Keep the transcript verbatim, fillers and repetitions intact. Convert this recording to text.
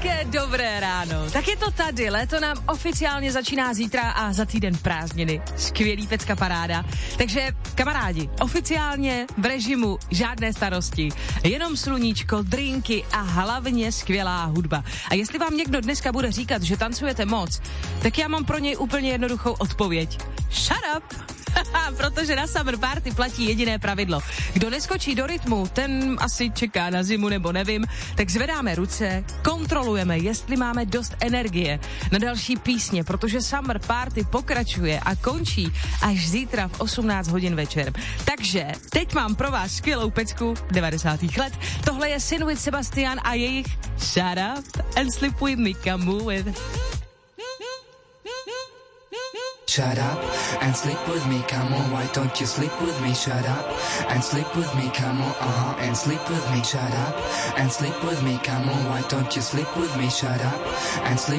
Hezké dobré ráno. Tak je to tady, léto nám oficiálně začíná zítra a za týden prázdniny. Skvělý pecka paráda. Takže kamarádi, oficiálně v režimu žádné starosti. Jenom sluníčko, drinky a hlavně skvělá hudba. A jestli vám někdo dneska bude říkat, že tancujete moc, tak já mám pro něj úplně jednoduchou odpověď. Shut up! Protože na Summer Party platí jediné pravidlo. Kdo neskočí do rytmu, ten asi čeká na zimu nebo nevím, tak zvedáme ruce, kontrolujeme, jestli máme dost energie na další písně, protože Summer Party pokračuje a končí až zítra v osmnáct hodin večer. Takže teď mám pro vás skvělou pecku devadesátých let. Tohle je Sin with Sebastian a jejich Shut Up and Sleep With Me, Come Move With. Shut up and sleep with me, come on, why don't you sleep with me? Shut up and sleep with me, come on, uh-huh, and sleep with me. Shut up and sleep with me, come on, why don't you sleep with me? Shut up and sleep